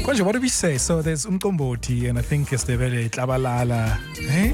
Konje, what do we say? So there's Umkomboti and I think it's the very Tlabalala. Eh?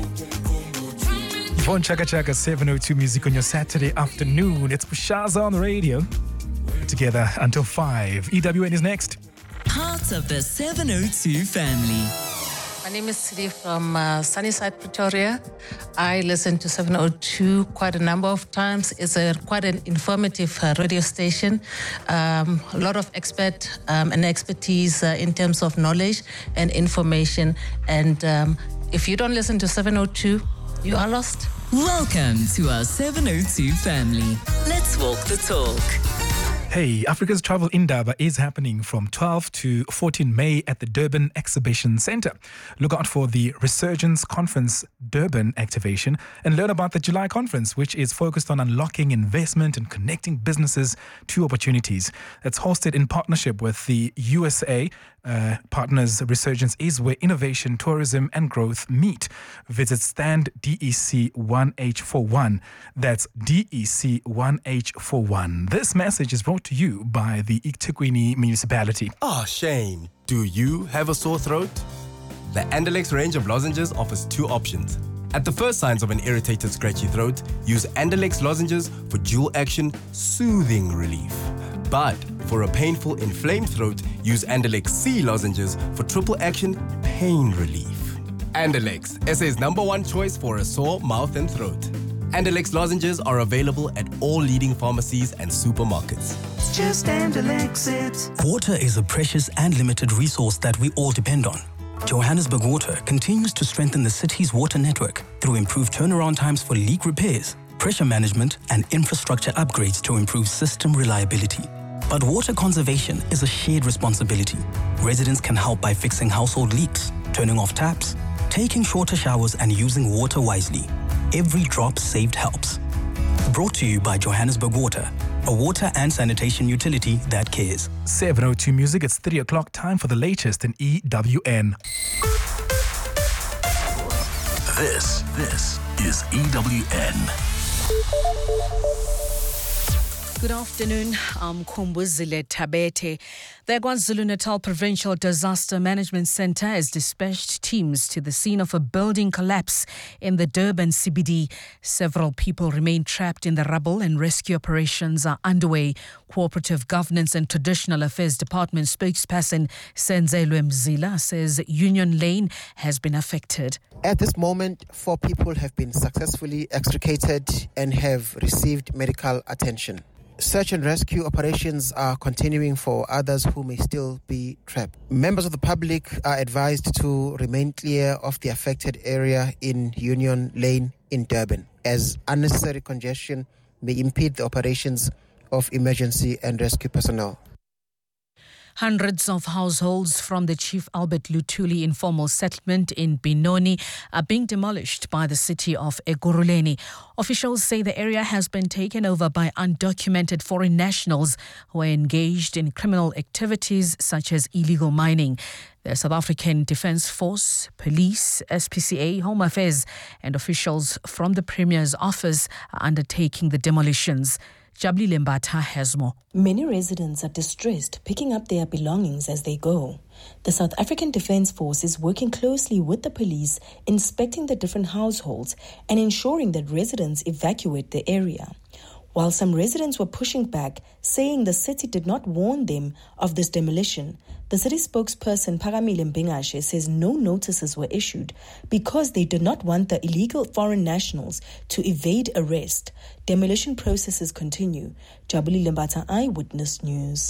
Yvonne Chaka Chaka, 702 Music on your Saturday afternoon. It's Pushaza on the radio. Together until 5. EWN is next. Part of the 702 family. My name is Siri from Sunnyside, Pretoria. I listen to 702 quite a number of times. It's quite an informative radio station. A lot of expert and expertise in terms of knowledge and information. And if you don't listen to 702, you are lost. Welcome to our 702 family. Let's walk the talk. Hey, Africa's Travel Indaba is happening from 12 to 14 May at the Durban Exhibition Centre. Look out for the Resurgence Conference Durban activation and learn about the July conference, which is focused on unlocking investment and connecting businesses to opportunities. That's hosted in partnership with the USA partners. Resurgence is where innovation, tourism and growth meet. Visit stand DEC 1H41. That's DEC 1H41. This message is brought to you by the eThekwini municipality. Oh, Shane, do you have a sore throat? The Andalex range of lozenges offers two options. At the first signs of an irritated, scratchy throat, use Andalex lozenges for dual action, soothing relief. But for a painful, inflamed throat, use Andalex C lozenges for triple action, pain relief. Andalex, SA's #1 choice for a sore mouth and throat. Andalex lozenges are available at all leading pharmacies and supermarkets. Just Andalex it. Water is a precious and limited resource that we all depend on. Johannesburg Water continues to strengthen the city's water network through improved turnaround times for leak repairs, pressure management, and infrastructure upgrades to improve system reliability. But water conservation is a shared responsibility. Residents can help by fixing household leaks, turning off taps, taking shorter showers, and using water wisely. Every drop saved helps. Brought to you by Johannesburg Water, a water and sanitation utility that cares. 702 Music, it's 3 o'clock time for the latest in EWN. This is EWN. Good afternoon. I'm Kumbuzile Tabete. The KwaZulu-Natal Provincial Disaster Management Centre has dispatched teams to the scene of a building collapse in the Durban CBD. Several people remain trapped in the rubble and rescue operations are underway. Cooperative Governance and Traditional Affairs Department spokesperson Senzelwe Mzila says Union Lane has been affected. At this moment, 4 people have been successfully extricated and have received medical attention. Search and rescue operations are continuing for others who may still be trapped. Members of the public are advised to remain clear of the affected area in Union Lane in Durban, as unnecessary congestion may impede the operations of emergency and rescue personnel. Hundreds of households from the Chief Albert Luthuli informal settlement in Benoni are being demolished by the city of Ekurhuleni. Officials say the area has been taken over by undocumented foreign nationals who are engaged in criminal activities such as illegal mining. The South African Defence Force, police, SPCA, Home Affairs and officials from the Premier's office are undertaking the demolitions. Jabli Lembata has more. Many residents are distressed, picking up their belongings as they go. The South African Defence Force is working closely with the police, inspecting the different households and ensuring that residents evacuate the area. While some residents were pushing back, saying the city did not warn them of this demolition, the city spokesperson Phakamile Mbingashe says no notices were issued because they did not want the illegal foreign nationals to evade arrest. Demolition processes continue. Jabuli Lembata, Eyewitness News.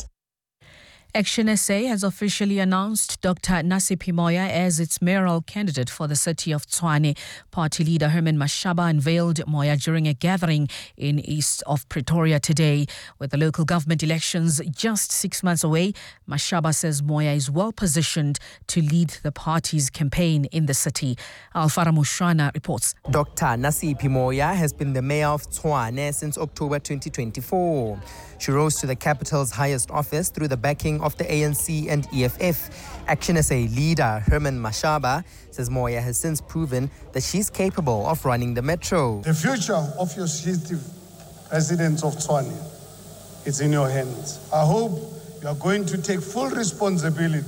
Action SA has officially announced Dr. Nasiphi Moya as its mayoral candidate for the city of Tshwane. Party leader Herman Mashaba unveiled Moya during a gathering in east of Pretoria today. With the local government elections just 6 months away, Mashaba says Moya is well positioned to lead the party's campaign in the city. Alfara Mushwana reports. Dr. Nasiphi Moya has been the mayor of Tshwane since October 2024. She rose to the capital's highest office through the backing of the ANC and EFF. Action SA leader Herman Mashaba says Moya has since proven that she's capable of running the metro. The future of your city, residents of Tshwane, is in your hands. I hope you are going to take full responsibility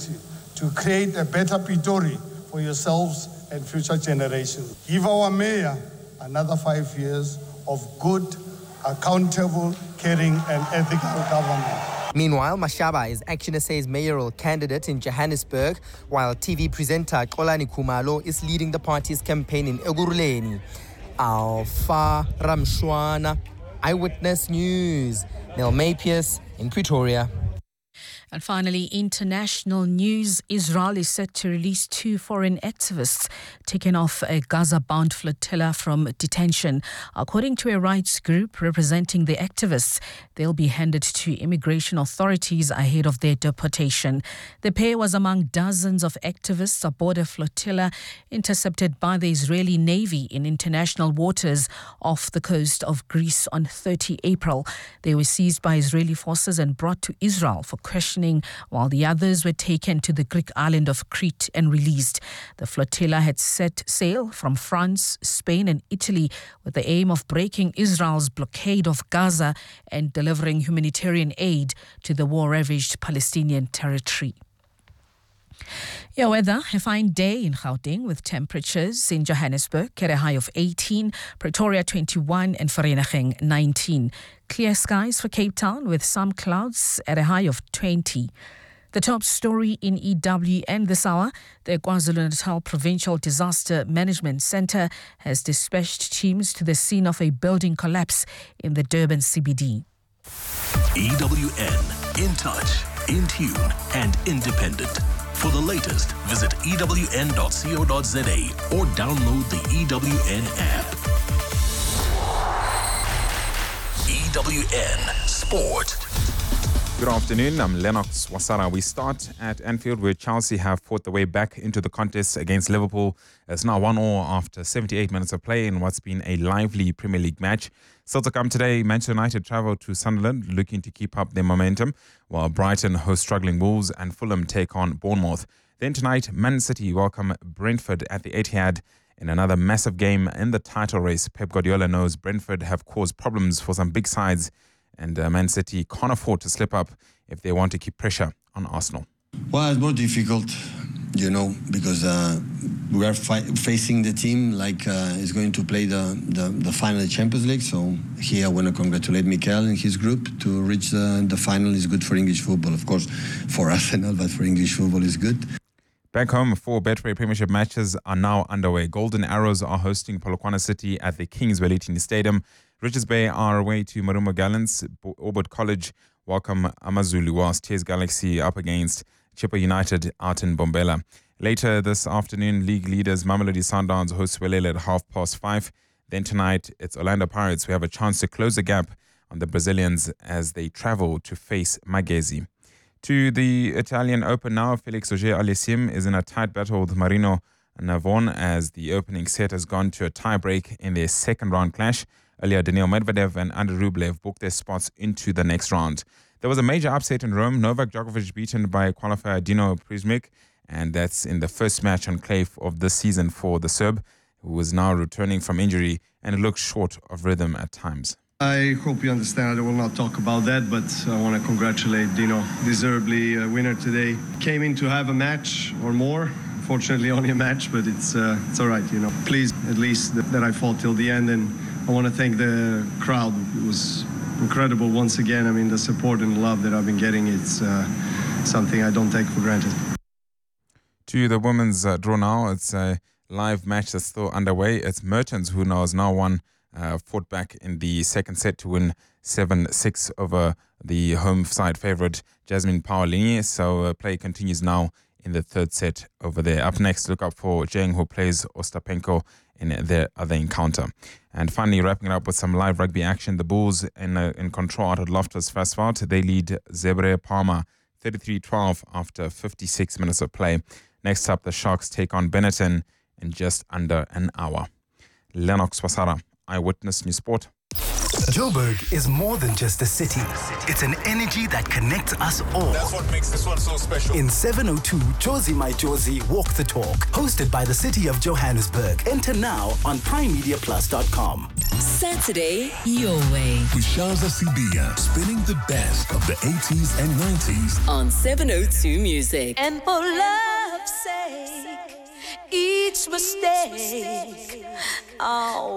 to create a better Pretoria for yourselves and future generations. Give our mayor another 5 years of good, accountable, caring and ethical government. Meanwhile, Mashaba is Action SA's mayoral candidate in Johannesburg, while TV presenter Xolani Khumalo is leading the party's campaign in Ekurhuleni. Alpha Ramshwana, Eyewitness News. Nel Mapius in Pretoria. And finally, international news. Israel is set to release 2 foreign activists taken off a Gaza-bound flotilla from detention. According to a rights group representing the activists, they'll be handed to immigration authorities ahead of their deportation. The pair was among dozens of activists aboard a flotilla intercepted by the Israeli Navy in international waters off the coast of Greece on 30 April. They were seized by Israeli forces and brought to Israel for questioning, while the others were taken to the Greek island of Crete and released. The flotilla had set sail from France, Spain and Italy with the aim of breaking Israel's blockade of Gaza and delivering humanitarian aid to the war-ravaged Palestinian territory. Your weather, a fine day in Gauteng with temperatures in Johannesburg at a high of 18, Pretoria 21 and Vereeniging 19. Clear skies for Cape Town with some clouds at a high of 20. The top story in EWN this hour, the KwaZulu-Natal Provincial Disaster Management Centre has dispatched teams to the scene of a building collapse in the Durban CBD. EWN, in touch, in tune and independent. For the latest, visit ewn.co.za or download the EWN app. EWN Sport. Good afternoon, I'm Lennox Wasara. We start at Anfield, where Chelsea have fought their way back into the contest against Liverpool. It's now 1-1 after 78 minutes of play in what's been a lively Premier League match. Still to come today, Manchester United travel to Sunderland looking to keep up their momentum, while Brighton host struggling Wolves and Fulham take on Bournemouth. Then tonight, Man City welcome Brentford at the Etihad in another massive game in the title race. Pep Guardiola knows Brentford have caused problems for some big sides, and Man City can't afford to slip up if they want to keep pressure on Arsenal. Well, it's more difficult, because we are facing the team like is going to play the final Champions League. So here I want to congratulate Mikel and his group to reach the final. Is good for English football, of course, for Arsenal, but for English football is good. Back home, 4 Betway Premiership matches are now underway. Golden Arrows are hosting Polokwane City at the Kings Welithini Stadium. Richards Bay are away to Marumo Gallants. Orbit College welcome Amazulu, whilst Tears Galaxy up against Chippa United out in Bombela. Later this afternoon, league leaders Mamelodi Sundowns host Welele at 5:30. Then tonight, it's Orlando Pirates who have a chance to close the gap on the Brazilians as they travel to face Magesi. To the Italian Open now, Felix Auger-Aliassime is in a tight battle with Marino Navon as the opening set has gone to a tie-break in their second round clash. Earlier, Daniil Medvedev and Andrei Rublev booked their spots into the next round. There was a major upset in Rome. Novak Djokovic beaten by qualifier Dino Prizmic, and that's in the first match on clay of this season for the Serb, who is now returning from injury and looks short of rhythm at times. I hope you understand I will not talk about that, but I want to congratulate Dino. Deservedly a winner today. Came in to have a match or more. Unfortunately, only a match, but it's all right, Pleased at least that I fought till the end, and I want to thank the crowd. It was incredible once again. I mean, the support and love that I've been getting, it's something I don't take for granted. To the women's draw now, it's a live match that's still underway. It's Mertens who has now won, fought back in the second set to win 7-6 over the home side favourite Jasmine Paolini. So play continues now in the third set over there. Up next, look up for Zheng, who plays Ostapenko in their other encounter. And finally, wrapping it up with some live rugby action. The Bulls in control out at Loftus Versfeld. They lead Zebre Parma 33-12 after 56 minutes of play. Next up, the Sharks take on Benetton in just under an hour. Lennox Wasara, Eyewitness News Sport. Joburg is more than just a city. It's an energy that connects us all. That's what makes this one so special. In 702, Jozi My Jozi Walk the Talk, hosted by the city of Johannesburg. Enter now on primemediaplus.com. Saturday, your way. With Shaza Sibia, spinning the best of the 80s and 90s. On 702 Music. And for love's sake, each mistake, oh.